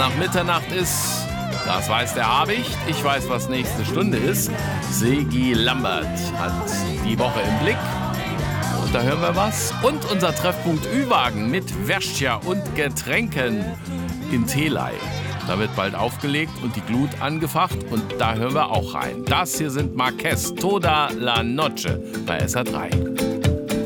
nach Mitternacht ist, das weiß der Habicht. Ich weiß, was nächste Stunde ist. Sigi Lambert hat die Woche im Blick. Und da hören wir was. Und unser Treffpunkt Ü-Wagen mit Wäschtja und Getränken in Telei. Da wird bald aufgelegt und die Glut angefacht und da hören wir auch rein. Das hier sind Marquez, Toda la Noche bei SA3.